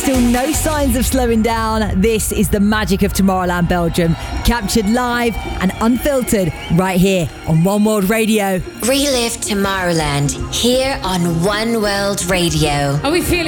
still no signs of slowing down. This is the magic of Tomorrowland Belgium, captured live and unfiltered right here on One World Radio. Relive Tomorrowland here on One World Radio. Are we feeling